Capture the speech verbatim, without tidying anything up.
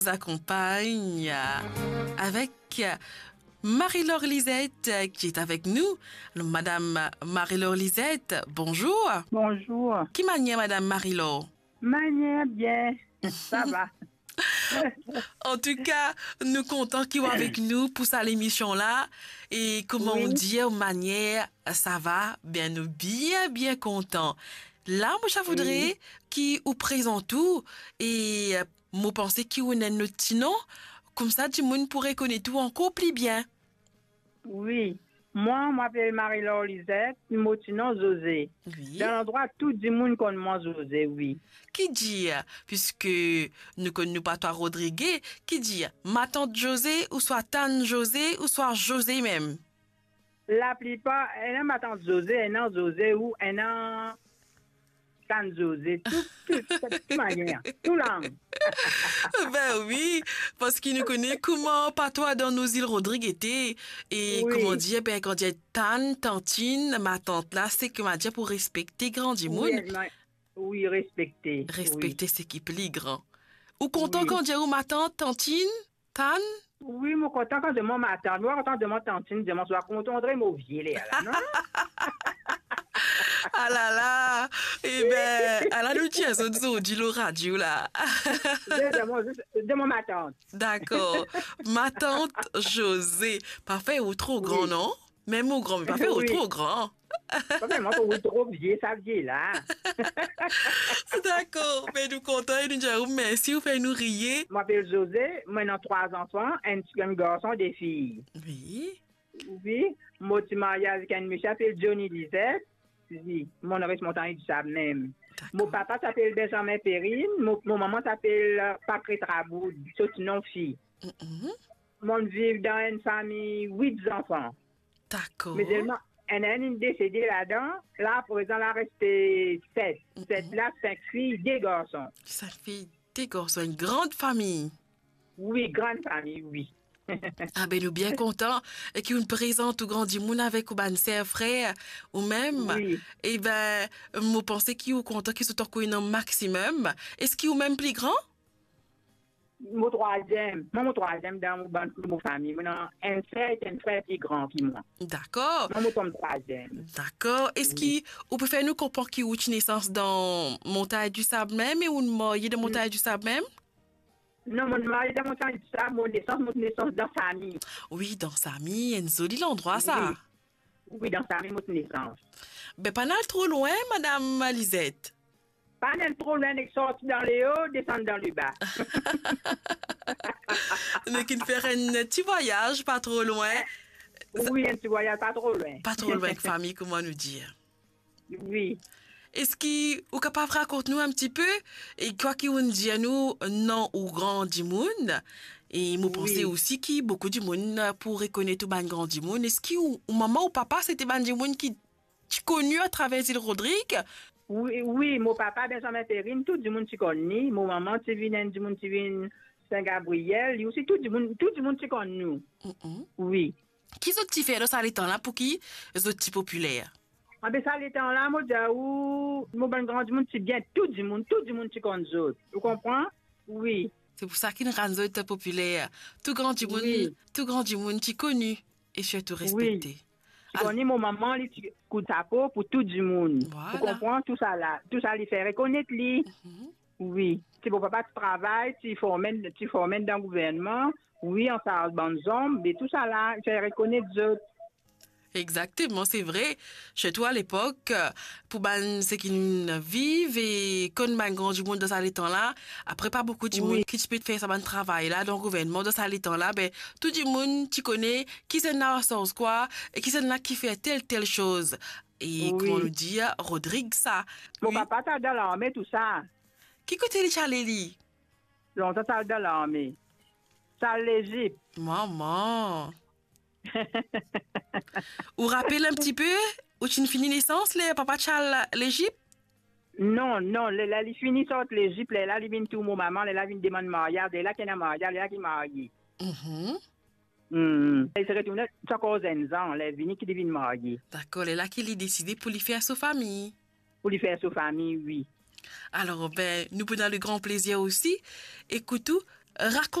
Nous accompagne euh, avec euh, Marie-Laure Lisette euh, qui est avec nous. Alors, Madame Marie-Laure Lisette, bonjour. Bonjour. Qui manière Madame Marie-Laure? Manière bien, ça va. En tout cas, nous comptons qu'il soit avec nous pour ça l'émission là. Et comment Oui. on dit, manière, ça va, bien nous bien, bien contents. Là, moi, je voudrais Oui. qui vous présente tout et euh, moi pensez qui vous est notre petit nom. Comme ça, tout le monde pourrait connaître tout encore plus bien. Oui. Moi, je m'appelle Marie-Laure Lisette, mon nom José. Oui. Dans l'endroit, tout le monde connaît moi José, oui. Qui dit, euh, puisque nous connaissons pas toi Rodriguez, qui dit ma tante José ou soit Tante José ou soit José même. La plupart, elle a ma tante José, elle a José ou elle a tante José. Tout, tout, toute manière, tout langue. Ben oui, parce qu'il nous connaît comment patois dans nos îles Rodrigue était. Et Oui. comment dire, ben quand dit Tante, Tantine, ma tante là, c'est que m'a dit pour respecter grand du Oui, monde, elle m'a- oui, respecté. respecter ce qui plus grand. Ou content Oui. quand dit ou ma tante, Tantine, Tan. Oui, moi, content quand je demande ma tante. Moi, content de mon tantine, je m'en suis content de mon vieux, là, non? Ah là là, eh ben, à la nous tient, ça dit le radio là. De mon, de mon ma tante. D'accord. Ma tante José. Parfait ou trop grand, Oui. non? Même au grand, mais parfait ou Oui. trop grand. Pas vraiment pour vous trop vieux, ça vieille là. D'accord. Mais nous comptons et nous disons merci, vous faites nous rire. Je m'appelle José, moi j'ai trois enfants, un petit un garçon, des filles. Oui. Oui, moi je marié avec un monsieur qui s'appelle Johnny Lisette. Oui, mon nom est montagne du sable même. Mon D'accord. papa s'appelle Benjamin Perrine, mon, mon maman s'appelle euh, Patrick Raboud, c'est une non-fille. Mhm. Mon vit dans une famille, huit enfants. D'accord. Mais seulement, elle a une décédée là-dedans. Là, pour exemple, là, resté sept. Sept là, cinq filles, des garçons. Ça fait des garçons, une grande famille. Oui, grande famille, oui. Ah ben nous bien contents et qui nous présente au grand du monde avec ou ban ses frères ou même Oui. et ben moi pensais qu'ils sont contents qu'ils sont encore un maximum. Est-ce qu'ils sont même plus grand? Mon troisième, moi, mon troisième dans mon ban pour mon famille. Maintenant, un frère est un frère plus grand que moi. D'accord. Moi, mon tombe troisième. D'accord. Est-ce Oui. qu'on peut faire nous comprendre qui a une naissance dans Montagne du Sable même et ou une mariée de Montagne du Sable même? Non, mon mari dans mon temps, ça, mon naissance, mon naissance dans sa famille. Oui, dans sa famille, un joli endroit ça. Oui. Oui, dans sa famille, mon naissance. Ben pas mal trop loin, Madame Lisette. Pas même trop loin de sortir dans le haut, descendre dans le bas. Mais qu'il faire un petit voyage, pas trop loin. Oui, un petit voyage pas trop loin. Pas trop loin que famille, comment nous dire. Oui. Est-ce qu'il est capable de raconter nous un petit peu et quoi qu'il nous dit à nous non ou grand du monde et moi Oui. penser aussi qu'il beaucoup du monde pour reconnaître ban grand du monde. Est-ce qu'il ou, ou maman ou papa c'était ban du monde qui tu connu à travers île Rodrigue? Oui, oui, mon papa, Benjamin Perrine, tout le monde qui connaît. Mon maman, tu viens du monde qui vient Saint-Gabriel. Et aussi, tout le monde, tout le monde qui connaît nous. Mm-mm. Oui. Qui sont petits faire ça les temps là pour qui les autres petits populaires? Ah, ben, ça, les temps là, moi, dis, où, mon bon grand du monde, c'est bien tout le monde, tout le monde qui connaît nous autres. Vous comprenez? Oui. C'est pour ça qu'ils nous rendent autres populaires. Tout grand du monde, Oui. tout grand du monde qui connu et surtout respecté. Tu connais mon maman, il coup de sa peau pour tout le monde. Voilà. Vous comprenez? Tout ça là. Tout ça, il fait reconnaître lui. Mhm. Oui. Si mon papa tu travailles, tu formes, tu formes dans le gouvernement, oui, on parle bonnes hommes, mais tout ça là, il fait reconnaître les autres. Exactement, c'est vrai. Chez toi à l'époque, euh, pour ban c'est qu'ils vivent et quand ban grand du monde dans ça les temps là, après pas beaucoup de Oui. monde qui peut faire ça ban travail là dans le gouvernement dans ça les temps là, ben tout le monde tu connais qui c'est là sens quoi et qui c'est là qui fait telle telle chose. Et Oui. comment nous dire Rodrigue ça. Mon Oui. papa t'a dans l'armée, tout ça. Qui côté les chaléli? Longtemps t'a dans l'armée. Ça l'Égypte. Maman. Ou rappelle un petit peu où tu finis naissance les papa Charles l'Égypte? Non, non, là, là, il finit sorte l'Égypte, là, là, il vient tout mon maman, là, il demande mariage, là, qu'il a mariage, là, qu'il marié. Mhm. Hmm. Il se retourne, ça cause un ans, là, il vient qui devient marié. D'accord, et là qu'il a décidé pour lui faire sa famille. Pour lui faire sa famille, oui. Alors, ben, nous prenons le grand plaisir aussi. Écoute, Raconte